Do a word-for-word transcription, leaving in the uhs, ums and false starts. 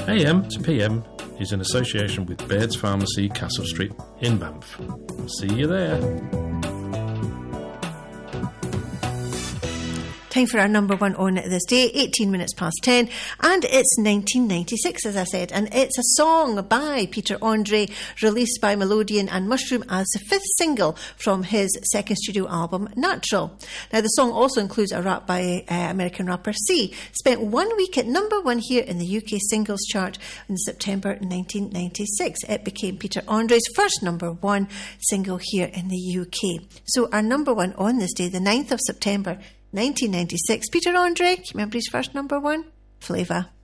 A M to P M is in association with Baird's Pharmacy, Castle Street in Banff. See you there. Time for our number one on this day, eighteen minutes past ten, and it's nineteen ninety-six, as I said, and it's a song by Peter Andre, released by Melodian and Mushroom as the fifth single from his second studio album, Natural. Now, the song also includes a rap by uh, American rapper C. Spent one week at number one here in the U K singles chart in September nineteen ninety-six. It became Peter Andre's first number one single here in the U K. So our number one on this day, the ninth of September nineteen ninety-six, Peter Andre, remember his first number one? Flava.